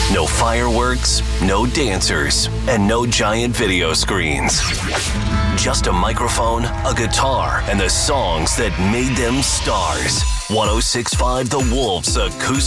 No fireworks, no dancers, and no giant video screens. Just a microphone, a guitar, and the songs that made them stars. 106.5 The Wolves Acoustic